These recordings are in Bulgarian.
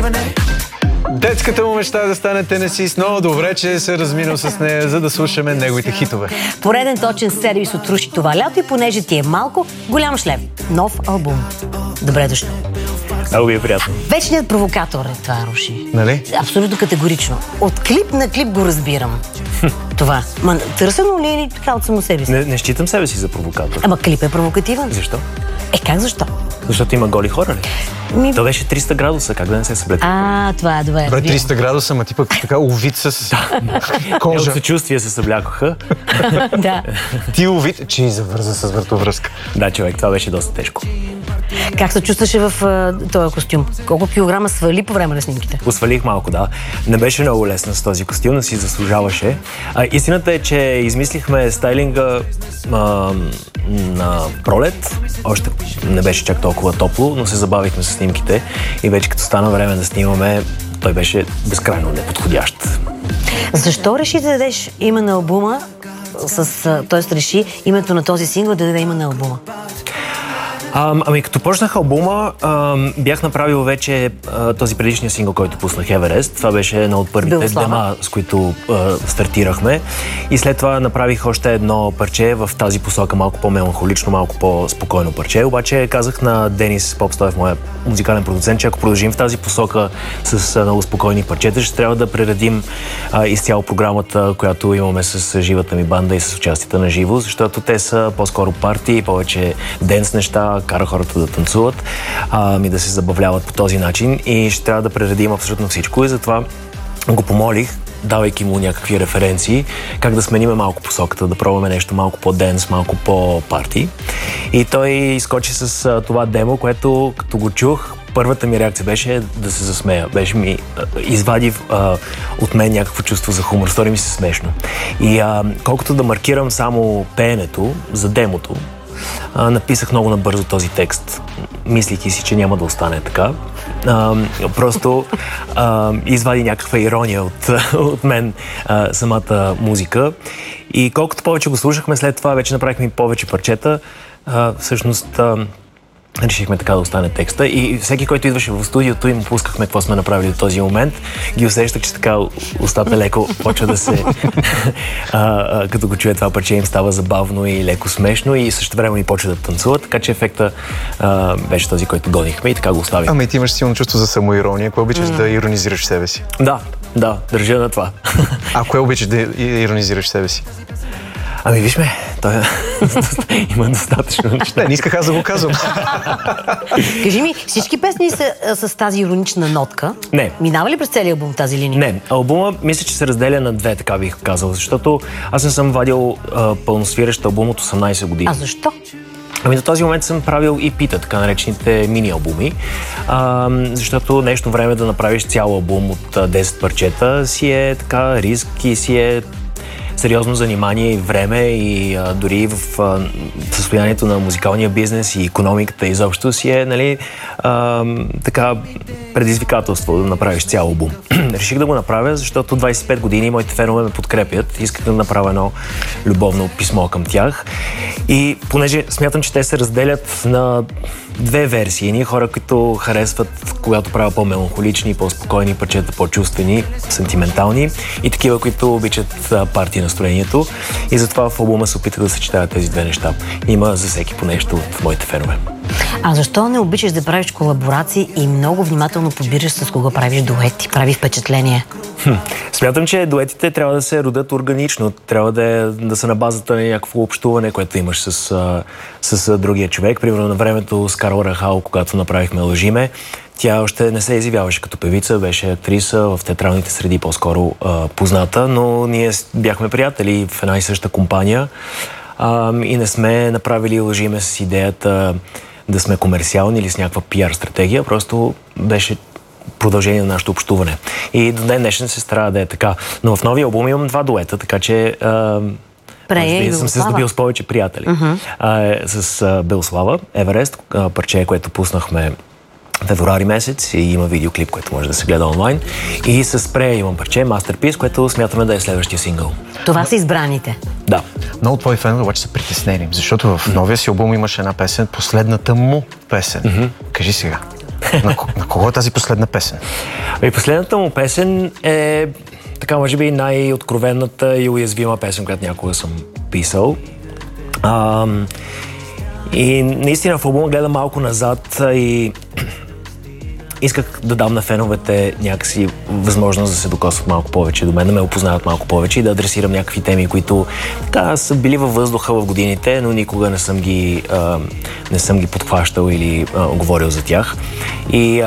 Детската му мечта е да стане тенисист, но добре, че се разминал с нея, за да слушаме неговите хитове. Пореден точен сервис от Руши това лято и понеже ти е малко, голям шлем. Нов албум. Добре дошли. Много ви е приятно. Вечният провокатор е това, Руши. Нали? Абсолютно категорично. От клип на клип го разбирам. Това. Ма търсено ли или така от само себе си? Не считам себе си за провокатор. Ама клип е провокативен. Защо? Как защо? Защото има голи хора ли? То беше 300 градуса, как да не се съблете? Това е добре. Добре, 300 градуса, ма ти пък така увит с кожа. От съчувствие се съблякоха. Да. Ти увит, че и завърза с въртовръзка. Да, човек, това беше доста тежко. Как се чувстваше в този костюм? Колко килограма свали по време на снимките? Посвалих малко, да. Не беше много лесно с този костюм, но си заслужаваше. Истината е, че измислихме стайлинга на пролет. Още не беше чак толкова топло, но се забавихме с снимките и вече като стана време да снимаме, той беше безкрайно неподходящ. Защо реши да дадеш име на албума, т.е. реши името на този сингъл да даде име на албума? Ами като почнах албума, бях направил вече този предишния сингъл, който пуснах, Еверест. Това беше едно от първите дема, с които стартирахме. И след това направих още едно парче в тази посока, малко по-меланхолично, малко по-спокойно парче. Обаче казах на Денис Попстоев, моя музикален продуцент, че ако продължим в тази посока с много спокойни парчета, ще трябва да прередим изцяло програмата, която имаме с живата ми банда и с участията на живо, защото те са по-скоро парти, повече денс неща, кара хората да танцуват, и да се забавляват по този начин и ще трябва да прередим абсолютно всичко и затова го помолих, давайки му някакви референции, как да смениме малко посоката, да пробваме нещо малко по-денс, малко по-парти. И той изкочи с това демо, което като го чух, първата ми реакция беше да се засмея. Беше ми извади от мен някакво чувство за хумор. Стори ми се смешно. И колкото да маркирам само пеенето за демото, написах много набързо този текст, мислейки си, че няма да остане така. Просто извади някаква ирония от мен самата музика. И колкото повече го слушахме, след това вече направихме повече парчета. Всъщност решихме така да остане текста и всеки, който идваше в студиото и му пускахме какво сме направили до този момент, ги усещах, че така устата леко почва да се... като го чуе това парче, им става забавно и леко смешно и също време ни почва да танцуват, така че ефекта беше този, който гонихме и така го оставих. Ама и ти имаш силно чувство за самоирония. Кое обичаш да иронизираш себе си? Да, държа на това. А кое обичаш да иронизираш себе си? Ами виж ме, той има достатъчно неща. Не исках аз да го казвам. Кажи ми, всички песни са с тази иронична нотка? Не. Минава ли през целия албум тази линия? Не. Албума мисля, че се разделя на две, така бих казал, защото аз не съм вадил пълносвирещ албум от 18 години. А защо? Ами до този момент съм правил EP-та, така наречените мини-албуми, защото днешно време да направиш цял албум от 10 парчета си е така риск и си е сериозно занимание и време и дори в състоянието на музикалния бизнес и икономиката изобщо си е, нали, така предизвикателство да направиш цял албум. Реших да го направя, защото 25 години моите фенове ме подкрепят. Исках да направя едно любовно писмо към тях. И понеже смятам, че те се разделят на две версии. Ние хора, които харесват, когато правя по-меланхолични, по-спокойни парчета, по-чувствени, сентиментални и такива, които обичат парти настроението. И затова в албума се опитах да съчетая тези две неща. Има за всеки по нещо от моите фенове. А защо не обичаш да правиш колаборации и много внимателно подбираш с кого правиш дуети? Прави впечатление. Смятам, че дуетите трябва да се родят органично. Трябва да са на базата на някакво общуване, което имаш с другия човек. Примерно на времето с Карла Рахал, когато направихме Лъжиме, тя още не се изявяваше като певица, беше актриса, в театралните среди по-скоро позната, но ние бяхме приятели в една и съща компания и не сме направили Лъжиме с идеята да сме комерциални или с някаква пиар стратегия, просто беше продължение на нашето общуване. И до ден днешен се старая да е така. Но в новия албум имам 2 дуета, така че съм се здобил с повече приятели. С Белослава, Еверест, парче, което пуснахме февруари месец и има видеоклип, който може да се гледа онлайн. И с Прея имам парче, Masterpiece, което смятаме да е следващия сингъл. Това са избраните? Да. Много твои фенове обаче са притеснени, защото в новия си албум имаше една песен, последната му песен. Кажи сега. На кого е тази последна песен? Последната му песен е така, може би, най-откровенната и уязвима песен, която някога съм писал. И наистина в албума гледам малко назад и исках да дам на феновете някакси възможност да се докосват малко повече до мен, да ме опознават малко повече и да адресирам някакви теми, които така са били във въздуха в годините, но никога не съм ги подхващал или говорил за тях. И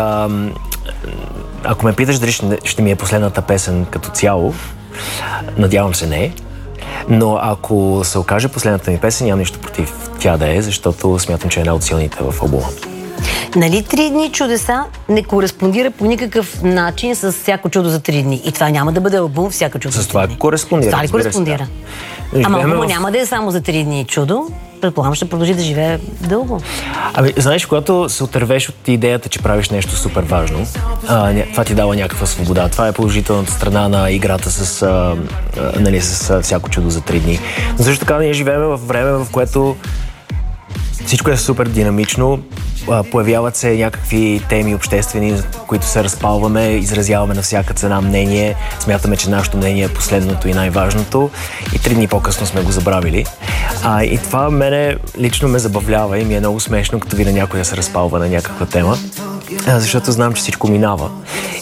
ако ме питаш дали ще ми е последната песен като цяло, надявам се не. Но ако се окаже последната ми песен, нямам нищо против тя да е, защото смятам, че е една от силните в албума. Нали 3 дни чудеса не кореспондира по никакъв начин с всяко чудо за 3 дни? И това няма да бъде албум всяко чудо за 3 дни. С това кореспондира. Това ли кореспондира? Да. Ама албума няма да е само за 3 дни чудо. Предполагам, ще продължи да живее дълго. Знаеш, когато се отървеш от идеята, че правиш нещо супер важно, това ти дава някаква свобода. Това е положителната страна на играта с всяко чудо за 3 дни. Но също така ние живеем в време, в което всичко е супер динамично, появяват се някакви теми обществени, които се разпалваме, изразяваме на всяка цена мнение, смятаме, че нашето мнение е последното и най-важното и 3 дни по-късно сме го забравили. И това мене лично ме забавлява и ми е много смешно, като видя някой да се разпалва на някаква тема, защото знам, че всичко минава.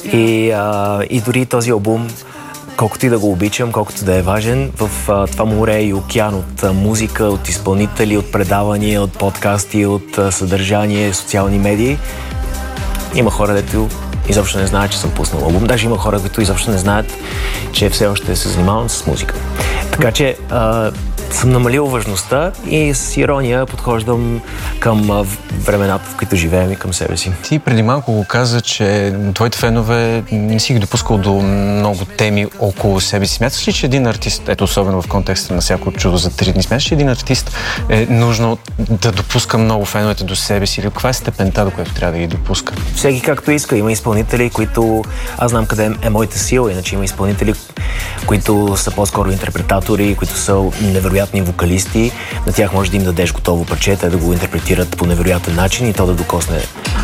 И дори този албум, колкото и да го обичам, колкото да е важен, в това море и океан от музика, от изпълнители, от предавания, от подкасти, от съдържание, социални медии, има хора, дето изобщо не знаят, че съм пуснал албум. Даже има хора, които изобщо не знаят, че все още се занимавам с музика. Така че съм намалил важността и с ирония подхождам към времената, в които живеем и към себе си. Ти преди малко го каза, че твоите фенове не си ги допускал до много теми около себе си. Смяташ ли, че един артист, ето особено в контекста на всяко чудо за 3 дни, смяташ ли, че един артист е нужно да допуска много феновете до себе си? Или каква е степента, до която трябва да ги допуска? Всеки както иска. Има изпълнители, които... Аз знам къде е моята сила, иначе има изпълнители, които са по-скоро интерпретатори, които са невероятни вокалисти. На тях може да им дадеш готово парче, те да го интерпретират по невероятен начин и то да докосне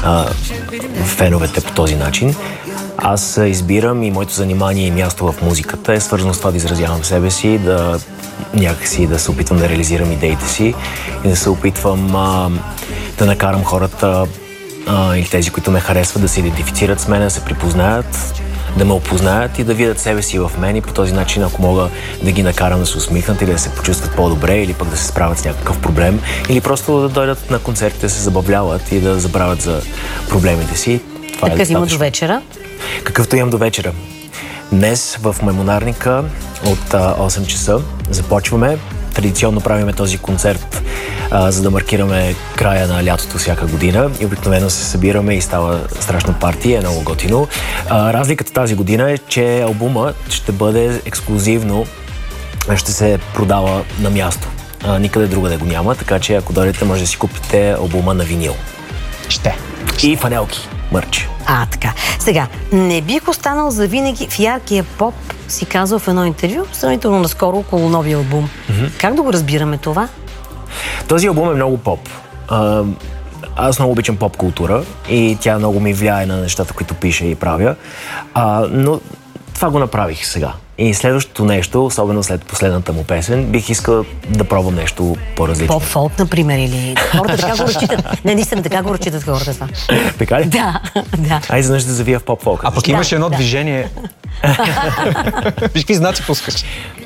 феновете по този начин. Аз избирам и моето занимание и място в музиката е свързано с това да изразявам себе си, да някакси да се опитвам да реализирам идеите си и да се опитвам да накарам хората или тези, които ме харесват, да се идентифицират с мен, да се припознаят, да ме опознаят и да видят себе си в мен и по този начин, ако мога да ги накарам да се усмихнат или да се почувстват по-добре или пък да се справят с някакъв проблем или просто да дойдат на концертите, да се забавляват и да забравят за проблемите си. Това Какъв има до вечера? Какъвто имам до вечера. Днес в Маймунарника от 8 часа започваме. Традиционно правиме този концерт, за да маркираме края на лятото всяка година и обикновено се събираме и става страшна партия, е много готино. Разликата тази година е, че албумът ще бъде ексклузивно, ще се продава на място. Никъде другаде го няма, така че ако дойдете, може да си купите албума на винил. И фанелки, мърч. Така. Сега, не бих останал завинаги в яркия поп, си казал в едно интервю, сравнително наскоро около новия албум. Как да го разбираме това? Този албум е много поп. Аз много обичам поп култура и тя много ми влияе на нещата, които пиша и правя. Но това го направих сега. И следващото нещо, особено след последната му песен, бих искал да пробвам нещо по-различно. Поп-фолк, например, или... Хората така го разчитат. Не, наистина така го разчитат хората това. Така ли? Да. Айде заднъж да завия в поп-фолка. Пък имаше едно движение. Виж какви знаци пускаш.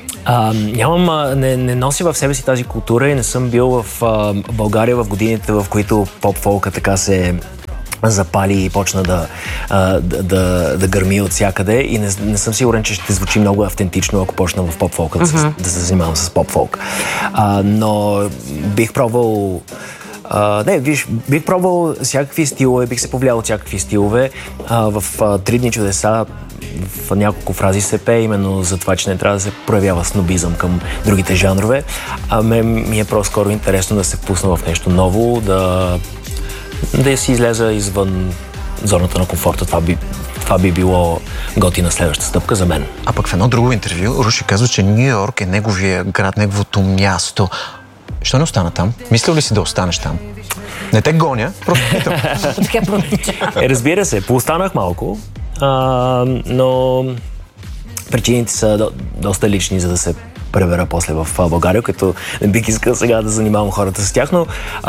Не нося в себе си тази култура и не съм бил в България в годините, в които поп-фолка така се запали и почна да гърми от всякъде и не съм сигурен, че ще звучи много автентично, ако почна в поп-фолка да се занимавам с поп-фолк. Но бих пробвал бих пробвал всякакви стилове, бих се повлиял от всякакви стилове. В 3 дни чудеса в няколко фрази се пее именно за това, че не трябва да се проявява снобизъм към другите жанрове. Ми е по-скоро интересно да се впусна в нещо ново, да си излеза извън зоната на комфорта. Това би било готина следваща стъпка за мен. Пък в едно друго интервю Руши казва, че Ню Йорк е неговия град, неговото място. Що не остана там? Мислил ли си да останеш там? Не те гоня, просто питам. Разбира се, поостанах малко, но причините са доста лични, за да се пребера после в България, като не бих искал сега да занимавам хората с тях, но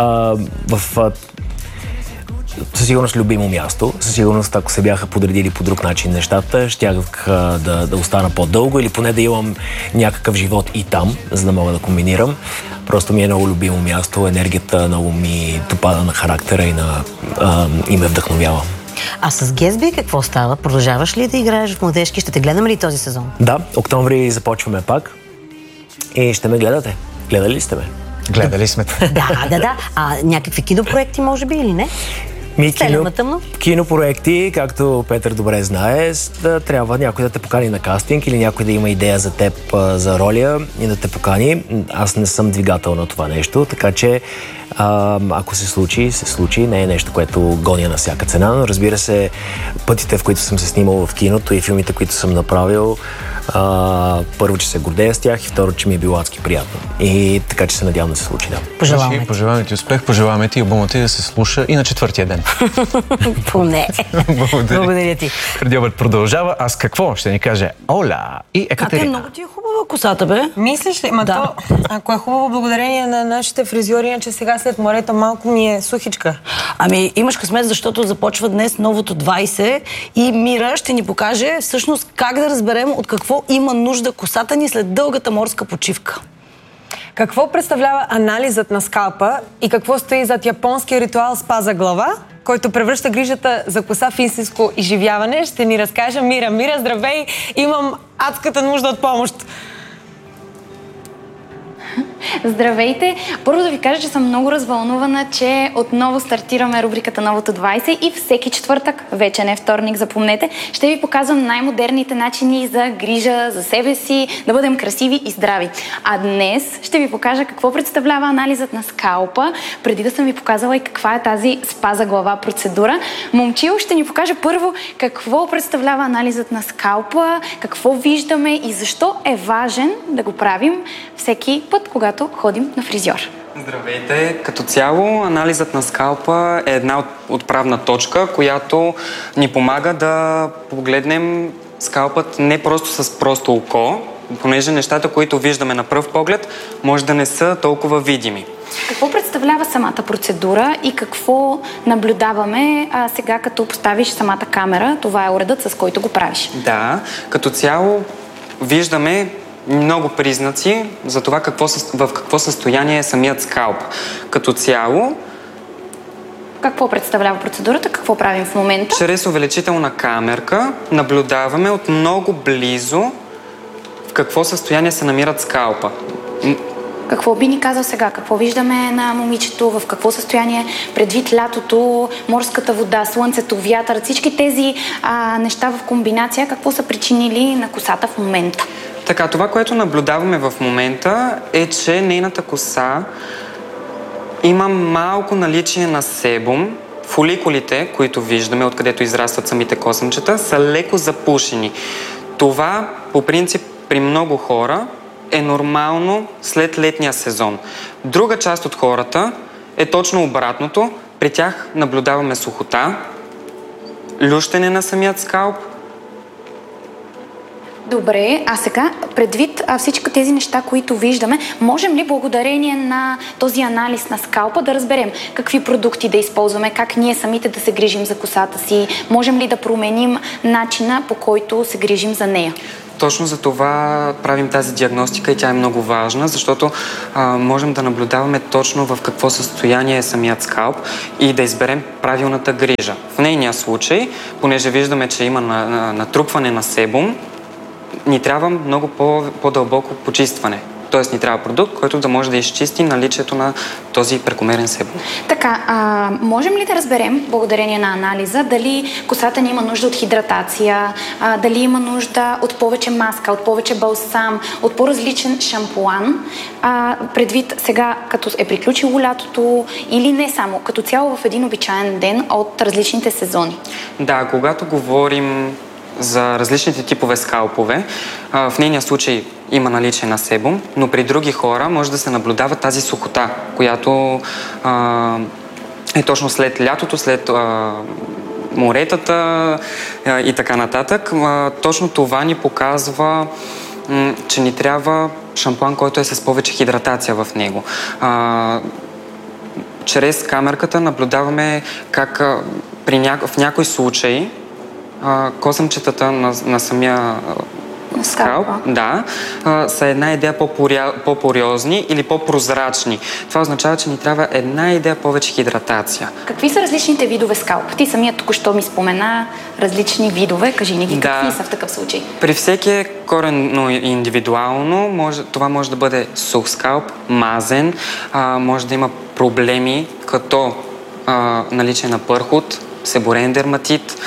със сигурност любимо място. Със сигурност, ако се бяха подредили по друг начин нещата, щях да остана по-дълго или поне да имам някакъв живот и там, за да мога да комбинирам. Просто ми е много любимо място, енергията много ми допада на характера и ме вдъхновява. А с Гесби какво става? Продължаваш ли да играеш в младежки? Ще те гледаме ли този сезон? Да, октомври започваме пак и ще ме гледате. Гледали ли сте ме? Гледали сме. Да. А някакви кинопроекти може би или не? Кинопроекти, както Петър добре знае, трябва някой да те покани на кастинг или някой да има идея за теб за роля и да те покани. Аз не съм двигател на това нещо, така че ако се случи. Не е нещо, което гоня на всяка цена, но разбира се, пътите, в които съм се снимал в киното и филмите, които съм направил, първо, че се гордея с тях и второ, че ми е било адски приятно. И така, че се надявам да се случи, да. Пожелаваме ти успех, пожелаваме ти албумът ти да се слуша и на четвъртия ден. Поне. Благодаря ти. Преди обед продължава. Аз какво ще ни каже Оля и Екатерина? Много ти е хубава косата, бе. Мислиш ли? Да. Ако е хубаво благодарение на нашите фризьори, иначе сега след морето малко ми е сухичка. Ами имаш късмет, защото започва днес новото 20 и Мира ще ни покаже всъщност как да разберем от какво има нужда косата ни след дългата морска почивка. Какво представлява анализът на скалпа и какво стои зад японския ритуал спа за глава, който превръща грижата за коса в истинско изживяване, ще ни разкаже Мира. Мира, здравей! Имам адската нужда от помощ. Здравейте! Първо да ви кажа, че съм много развълнувана, че отново стартираме рубриката Новото 20 и всеки четвъртък, вече не вторник, запомнете, ще ви показвам най-модерните начини за грижа за себе си, да бъдем красиви и здрави. А днес ще ви покажа какво представлява анализът на скалпа, преди да съм ви показала и каква е тази спа за глава процедура. Момчил ще ни покаже първо какво представлява анализът на скалпа, какво виждаме и защо е важен да го правим всеки път, когато ходим на фризьор. Здравейте! Като цяло, анализът на скалпа е една отправна точка, която ни помага да погледнем скалпът не просто с просто око, понеже нещата, които виждаме на пръв поглед, може да не са толкова видими. Какво представлява самата процедура и какво наблюдаваме сега, като поставиш самата камера? Това е уредът, с който го правиш. Да, като цяло виждаме много признаци за това в какво състояние е самият скалп. Като цяло... Какво представлява процедурата? Какво правим в момента? Чрез увеличителна камерка наблюдаваме от много близо в какво състояние се намират скалпа. Какво би ни казал сега? Какво виждаме на момичето? В какво състояние? Предвид лятото, морската вода, слънцето, вятър, всички тези неща в комбинация, какво са причинили на косата в момента? Така, това, което наблюдаваме в момента е, че нейната коса има малко наличие на себум. Фоликулите, които виждаме, откъдето израстват самите косъмчета, са леко запушени. Това, по принцип, при много хора е нормално след летния сезон. Друга част от хората е точно обратното. При тях наблюдаваме сухота, лющене на самият скалп. Добре, а сега, предвид всички тези неща, които виждаме, можем ли благодарение на този анализ на скалпа да разберем какви продукти да използваме, как ние самите да се грижим за косата си, можем ли да променим начина, по който се грижим за нея? Точно за това правим тази диагностика и тя е много важна, защото можем да наблюдаваме точно в какво състояние е самият скалп и да изберем правилната грижа. В нейния случай, понеже виждаме, че има натрупване на себум, ни трябва много по-дълбоко почистване. Тоест ни трябва продукт, който да може да изчисти наличието на този прекомерен себум. Така, можем ли да разберем, благодарение на анализа, дали косата ни има нужда от хидратация, дали има нужда от повече маска, от повече балсам, от по-различен шампуан, предвид сега, като е приключило лятото или не само, като цяло в един обичаен ден от различните сезони? Да, когато говорим за различните типове скалпове. В нейния случай има наличие на себум, но при други хора може да се наблюдава тази сухота, която е точно след лятото, след моретата и така нататък. Точно това ни показва, че ни трябва шампуан, който е с повече хидратация в него. Чрез камерката наблюдаваме как в някои случаи косъмчетата на самия скалп, са една идея по-пориозни или по-прозрачни. Това означава, че ни трябва една идея повече хидратация. Какви са различните видове скалп? Ти самият току-що ми спомена различни видове. Кажи ни ги, какви са в такъв случай? При всеки е коренно индивидуално. Това може да бъде сух скалп, мазен, може да има проблеми като наличие на пърхот, себорен дерматит.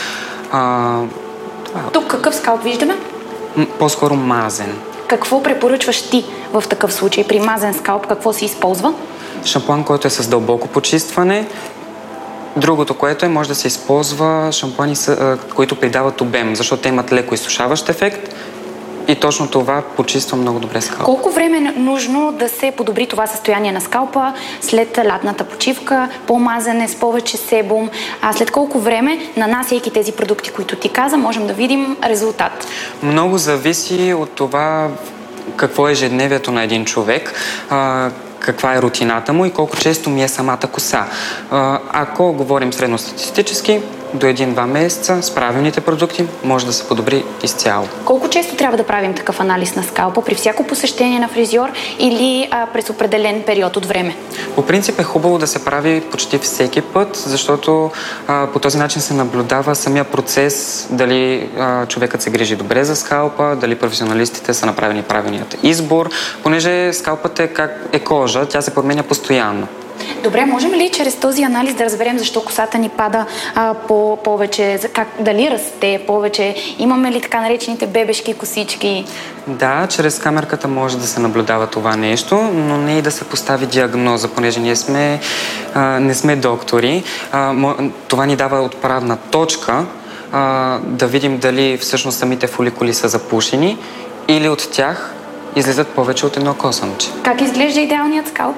Тук какъв скалп виждаме? По-скоро мазен. Какво препоръчваш ти в такъв случай? При мазен скалп какво се използва? Шампуан, който е с дълбоко почистване. Другото, което може да се използва шампуани, които придават обем, защото те имат леко изсушаващ ефект и точно това почиства много добре скалпа. Колко време е нужно да се подобри това състояние на скалпа след лятната почивка, по-мазане, с повече себум? След колко време, нанасяйки тези продукти, които ти каза, можем да видим резултат? Много зависи от това какво е ежедневието на един човек, каква е рутината му и колко често ми е самата коса. Ако говорим средностатистически, до 1-2 месеца с правилните продукти може да се подобри изцяло. Колко често трябва да правим такъв анализ на скалпа? При всяко посещение на фризьор или през определен период от време? По принцип е хубаво да се прави почти всеки път, защото по този начин се наблюдава самия процес, дали човекът се грижи добре за скалпа, дали професионалистите са направили правилният избор, понеже скалпът е кожа, тя се променя постоянно. Добре, можем ли чрез този анализ да разберем защо косата ни пада повече, дали расте повече, имаме ли така наречените бебешки косички? Да, чрез камерката може да се наблюдава това нещо, но не и да се постави диагноза, понеже ние не сме доктори. Това ни дава отправна точка да видим дали всъщност самите фоликули са запушени или от тях излизат повече от едно косъмче. Как изглежда идеалният скалп?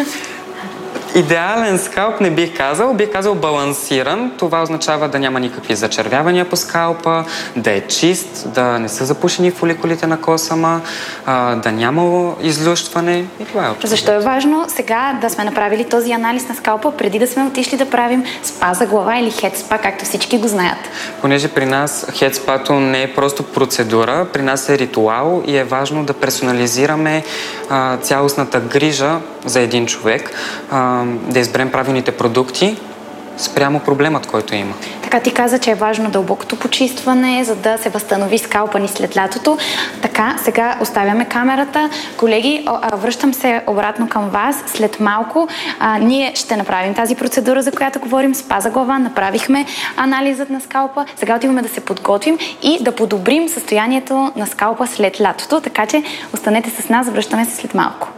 Идеален скалп не бих казал балансиран. Това означава да няма никакви зачервявания по скалпа, да е чист, да не са запушени фоликулите на косъма, да няма излющване и това е. Защо е важно сега да сме направили този анализ на скалпа, преди да сме отишли да правим спа за глава или хед спа, както всички го знаят? Понеже при нас хед спато не е просто процедура, при нас е ритуал и е важно да персонализираме цялостната грижа за един човек, да изберем правилните продукти спрямо проблемът, който има. Така ти каза, че е важно дълбокото почистване, за да се възстанови скалпа ни след лятото. Така, сега оставяме камерата. Колеги, връщам се обратно към вас. След малко ние ще направим тази процедура, за която говорим, спа за глава. Направихме анализът на скалпа. Сега отиваме да се подготвим и да подобрим състоянието на скалпа след лятото. Така че останете с нас, връщаме се след малко.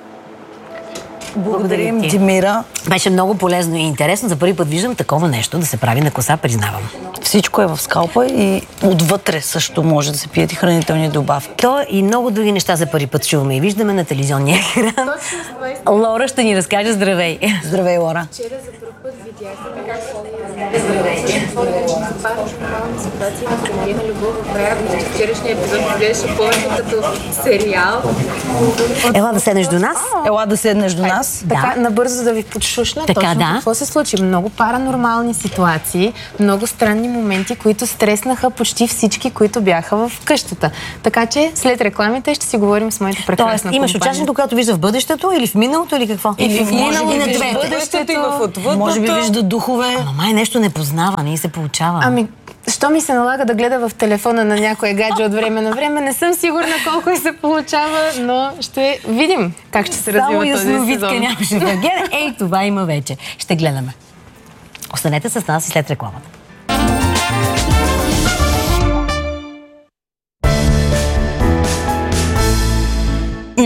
Благодарим, Димира. Беше много полезно и интересно. За първи път виждам такова нещо да се прави на коса, признавам. Всичко е в скалпа и отвътре също може да се пият и хранителни добавки. То и много други неща за първи път чуваме и виждаме на телевизионния екран. Лора ще ни разкаже. Здравей. Здравей, Лора. Вчера за първ път видях нормална ситуация на премиена любов в рая. Вчерашния епизод изглеждаше повече като сериал. Ела да седнеш до нас. Ела да седнеш до нас. Така, набързо да ви подшушна. Така, точно да. какво се случи. Много паранормални ситуации, много странни моменти, които стреснаха почти всички, които бяха в къщата. Така че след рекламите ще си говорим с моите прекрасна компания. Имаш участник, когато вижда в бъдещето или в миналото, или какво? Или в миналото, и в бъдещето, и в отвъдното. Може би вижда духове. Ама май нещо не познава, не се получава. Ами, що ми се налага да гледа в телефона на някоя гадже от време на време, не съм сигурна колко се получава, но ще видим как ще се развива този сезон. Само ясновидка нямаше в Гера. Ей, това има вече. Ще гледаме. Останете с нас и след рекламата.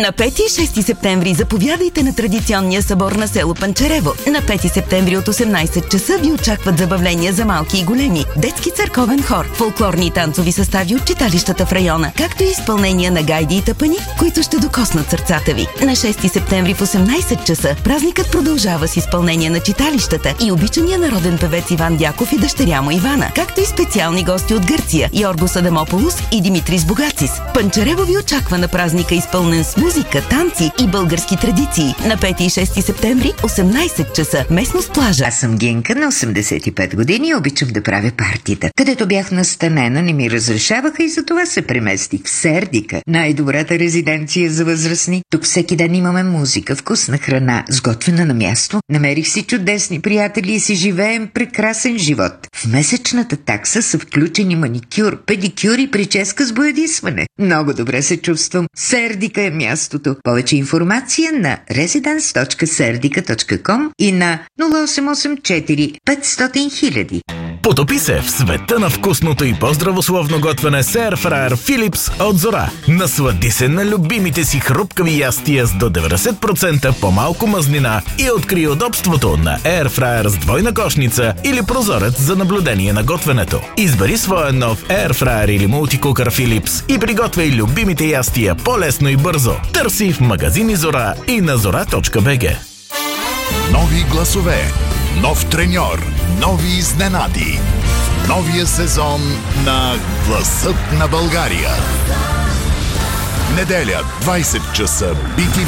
На 5 и 6 септември заповядайте на традиционния събор на село Панчарево. На 5 септември от 18 часа ви очакват забавления за малки и големи, детски църковен хор, фолклорни и танцови състави от читалищата в района, както и изпълнения на гайди и тъпани, които ще докоснат сърцата ви. На 6 септември в 18 часа празникът продължава с изпълнение на читалищата и обичания народен певец Иван Дяков и дъщеря му Ивана, както и специални гости от Гърция, Йоргос Адамополос и Димитрис Богацис. Панчарево ви очаква на празника, изпълнен с музика, танци и български традиции. На 5 и 6 септември, 18 часа, местност плажа. Аз съм Генка, на 85 години и обичам да правя партита. Където бях настанена, не ми разрешаваха и затова се преместих в Сердика, най-добрата резиденция за възрастни. Тук всеки ден имаме музика, вкусна храна, сготвена на място. Намерих си чудесни приятели и си живеем прекрасен живот. В месечната такса са включени маникюр, педикюр и прическа с боядисване. Много добре се чувствам. Сердика е мястото. Повече информация на residence.serdika.com и на 0884 500 000. Потопи се в света на вкусното и по-здравословно готвене с Airfryer Philips от Зора. Наслади се на любимите си хрупкави ястия с до 90% по-малко мазнина и откри удобството на Airfryer с двойна кошница или прозорец за наблюдение на готвенето. Избери своя нов Airfryer или мултикукър Philips и приготвяй любимите ястия по-лесно и бързо. Търси в магазини Зора и на zora.bg. Нови гласове, нов треньор, нови изненади. Новия сезон на Гласът на България. Неделя, 20 часа, BTV.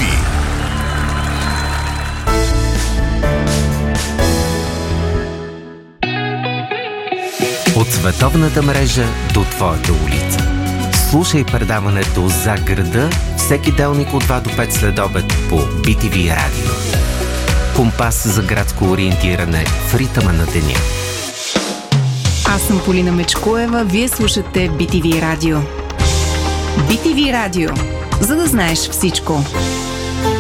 От световната мрежа до твоята улица. Слушай предаването "За града" всеки делник от 2 до 5 следобед по BTV Радио. Компас за градско ориентиране в ритъма на деня. Аз съм Полина Мечкоева, вие слушате BTV Радио. BTV Радио, за да знаеш всичко.